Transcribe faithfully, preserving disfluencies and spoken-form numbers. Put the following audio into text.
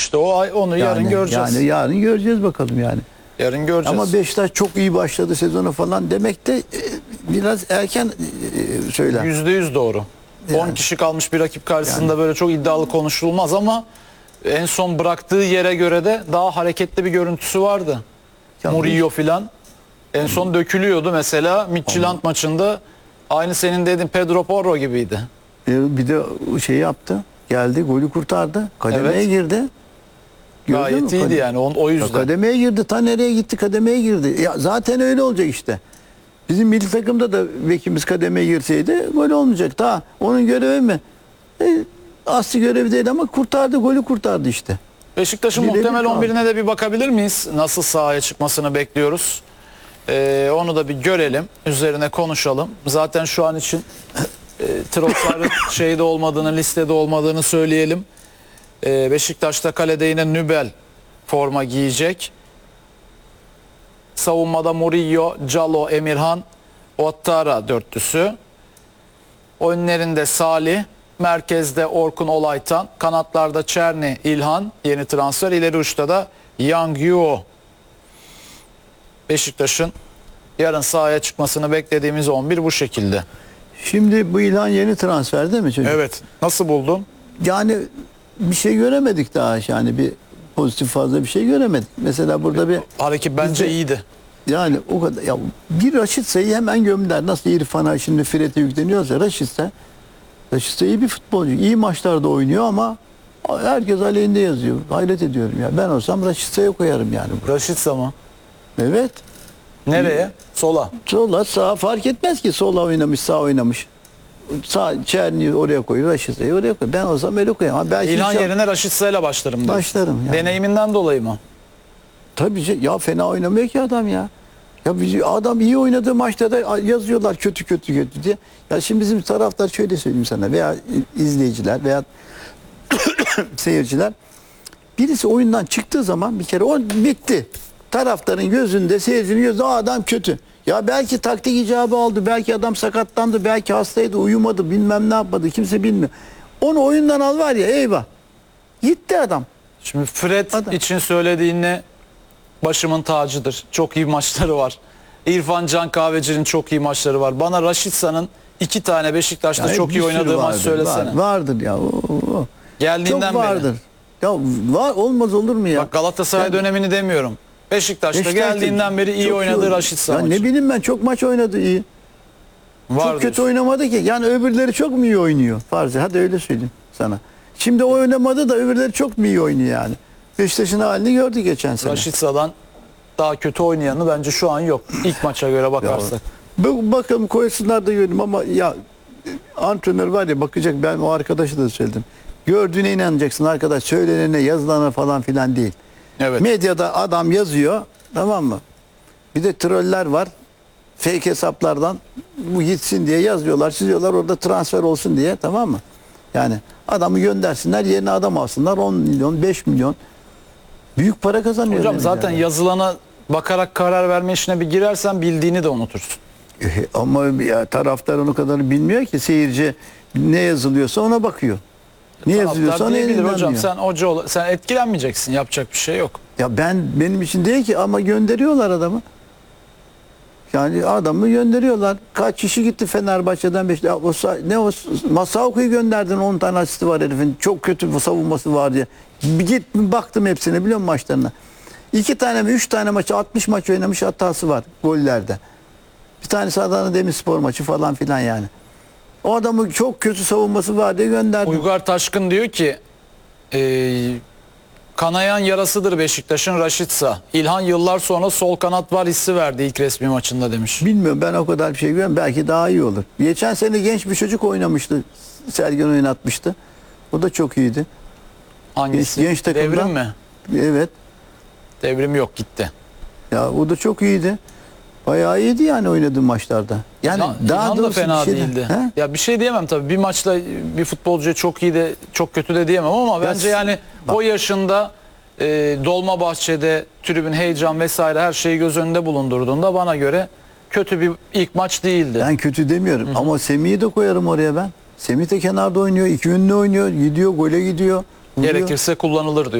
İşte o ay onu Yani, yarın göreceğiz. Yani yarın göreceğiz bakalım yani. Yarın göreceğiz. Ama Beşiktaş çok iyi başladı sezonu falan demek de e, biraz erken e, söyler. Yüzde yüz doğru. Yani. on kişi kalmış bir rakip karşısında Yani. böyle çok iddialı konuşulmaz ama en son bıraktığı yere göre de daha hareketli bir görüntüsü vardı. Ya Murillo filan. En son dökülüyordu mesela Midtjylland maçında. Aynı senin dediğin Pedro Porro gibiydi. E, bir de şey yaptı. Geldi golü kurtardı. Kademeye Evet. girdi. Gördün Gayet mü? iyiydi Kade- yani o, o Ya yüzden. kademeye girdi. Ta nereye gitti? Kademeye girdi. Ya zaten öyle olacak işte. Bizim milli takımda da bekimiz kademeye girseydi böyle olmayacak. Ta onun görevi mi? E, asli görevi değil ama kurtardı. Golü kurtardı işte. Beşiktaş'ın Birebir muhtemel kaldı. on birine de bir bakabilir miyiz? Nasıl sahaya çıkmasını bekliyoruz? Ee, onu da bir görelim. Üzerine konuşalım. Zaten şu an için e, Trossard'ın şeyde olmadığını, listede olmadığını söyleyelim. Ee, Beşiktaş'ta kalede yine Nübel forma giyecek. Savunmada Murillo, Calo, Emirhan, Ouattara dörtlüsü. Önlerinde Salih, merkezde Orkun Olaytan, kanatlarda Çerni, İlhan, yeni transfer, ileri uçta da Yang Yuo. Beşiktaş'ın yarın sahaya çıkmasını beklediğimiz on bir bu şekilde. Şimdi bu İlhan yeni transfer değil mi çocuk? Evet. Nasıl buldun? Yani bir şey göremedik daha yani bir pozitif fazla bir şey göremedik. Mesela burada bir Hareket bence Bizde- iyiydi. yani o kadar ya bir Raşitsa'yı hemen gömler. Nasıl İrfan'a şimdi Fred'e yükleniyorsa Raşitsa Raşitsa iyi bir futbolcu. İyi maçlarda oynuyor ama herkes aleyhinde yazıyor. Hayret ediyorum ya. Ben olsam Raşitsa'ya koyarım yani. Raşitsa mı? Evet. Nereye? Sola. Sola sağ fark etmez ki sola oynamış sağ oynamış. Sağ Çerni'yi oraya koyuyor, Raşitsa'yı oraya koyuyor. Ben olsam öyle koyarım. Ama belki İlhan hiç- yerine Raşitsa ile başlarım diyor. Başlarım yani. Deneyiminden dolayı mı? Tabii ki- ya fena oynamıyor ki adam ya. Ya biz- adam iyi oynadığı maçta da yazıyorlar kötü kötü kötü diye. Ya şimdi bizim taraftar şöyle söyleyeyim sana veya izleyiciler veya seyirciler birisi oyundan çıktığı zaman bir kere o bitti. Taraftarın gözünde seyircinin gözünde o adam kötü. Ya belki taktik icabı aldı, belki adam sakatlandı, belki hastaydı, uyumadı, bilmem ne yapmadı, kimse bilmiyor. Onu oyundan al var ya eyvah. Gitti adam. Şimdi Fred Adam. için söylediğinle başımın tacıdır. Çok iyi maçları var. İrfan Can Kahveci'nin çok iyi maçları var. Bana Raşitsa'nın iki tane Beşiktaş'ta Ya çok bir iyi sürü oynadığı maç vardır, söylesene. var- vardır ya. O, o. Geldiğinden Çok vardır. beri. Ya var olmaz olur mu ya? Bak Galatasaray Yani dönemini demiyorum. Beşiktaş'ta Beşiktaş'ta geldiğinden beri iyi çok oynadığı Raşitsa Ya maçı. ne bileyim ben çok maç oynadı iyi. Var çok kötü diyorsun. oynamadı ki. Yani öbürleri çok mu iyi oynuyor? Farz et. Hadi öyle söyleyeyim sana. Şimdi o oynamadı da öbürleri çok mu iyi oynuyor yani? Beşiktaş'ın halini gördü geçen sene. Raşitsa'dan daha kötü oynayanı bence şu an yok. İlk maça göre bakarsak. Bu- Bakalım koysunlar da görelim ama ya antrenör var ya bakacak, ben o arkadaşı da söyledim. Gördüğüne inanacaksın arkadaş, söylenene yazılana falan filan değil. Evet. Medyada adam yazıyor, tamam mı? Bir de troller var. Fake hesaplardan bu gitsin diye yazıyorlar, çiziyorlar orada transfer olsun diye, tamam mı? Yani adamı göndersinler, yerine adam alsınlar, on milyon, beş milyon. Büyük para kazanıyor. Hocam yani zaten yani. yazılana bakarak karar verme işine bir girersen bildiğini de unutursun. E, Ama ya, taraftar onu kadar bilmiyor ki, seyirci ne yazılıyorsa ona bakıyor. Ne yazılıyorsa Taraftar ona diyebilir hocam. inanıyor. Sen hoca ol, sen etkilenmeyeceksin. Yapacak bir şey yok. Ya ben benim için değil ki ama gönderiyorlar adamı. Yani adamı gönderiyorlar. Kaç kişi gitti Fenerbahçe'den beş. Ya o sa- ne o Masuaku'yu gönderdin, on tane asisti var herifin. Çok kötü bir savunması var diye. Bir git baktım hepsine, biliyor musun maçlarına. İki tane mi üç tane maçı altmış maç oynamış, hatası var gollerde. Bir tanesi Adana Demirspor maçı falan filan yani. O adamın çok kötü savunması var diye gönderdim. Uygar Taşkın diyor ki e, kanayan yarasıdır Beşiktaş'ın Raşitsa. İlhan yıllar sonra sol kanat var hissi verdi ilk resmi maçında demiş. Bilmiyorum, ben o kadar bir şey görüyorum. Belki daha iyi olur. Geçen sene genç bir çocuk oynamıştı. Sergen oynatmıştı. O da çok iyiydi. Hangisi? genç takımdan- Devrim mi? Evet. Devrim yok, gitti. Ya o da çok iyiydi. Bayağı iyiydi yani oynadığı maçlarda. Yani İlhan, daha İlhan da doğrusu fena bir şey de- değildi. He? Ya bir şey diyemem tabii. Bir maçta bir futbolcuya çok iyi de çok kötü de diyemem ama bence yani bak. o yaşında e, Dolmabahçe'de tribün heyecan vesaire her şeyi göz önünde bulundurduğunda bana göre kötü bir ilk maç değildi. Ben kötü demiyorum ama Semih'i de koyarım oraya ben. Semih de kenarda oynuyor. İki yönlü oynuyor. Gidiyor, gole gidiyor. vuruyor. Gerekirse kullanılır diyor.